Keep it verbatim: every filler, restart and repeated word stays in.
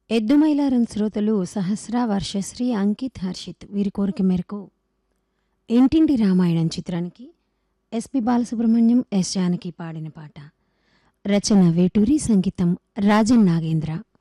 ఎద్దుమైలారం శ్రోతలు సహస్ర, వర్షశ్రీ, అంకిత్, హర్షిత్ వీరి కోరిక మేరకు ఇంటింటి రామాయణం చిత్రానికి ఎస్పి బాలసుబ్రహ్మణ్యం, ఎస్ జానకి పాడిన పాట. రచన వేటూరి, సంగీతం రాజన్ నాగేంద్ర.